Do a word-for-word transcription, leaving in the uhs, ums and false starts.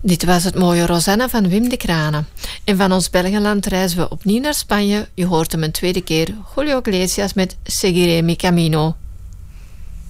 Dit was het mooie Rosanna van Wim de Kranen. En van ons Belgenland reizen we opnieuw naar Spanje. Je hoort hem een tweede keer, Julio Iglesias met Seguiré mi camino.